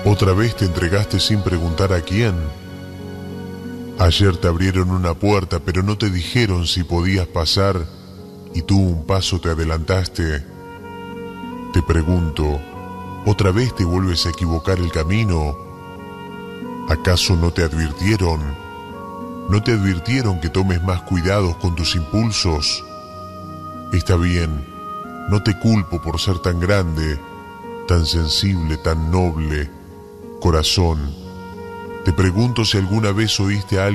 ¿Otra vez te entregaste sin preguntar a quién? Ayer te abrieron una puerta, pero no te dijeron si podías pasar y tú un paso te adelantaste. Te pregunto, ¿otra vez te vuelves a equivocar el camino? ¿Acaso no te advirtieron? ¿No te advirtieron que tomes más cuidados con tus impulsos? Está bien, no te culpo por ser tan grande, tan sensible, tan noble. Corazón, te pregunto si alguna vez oíste a alguien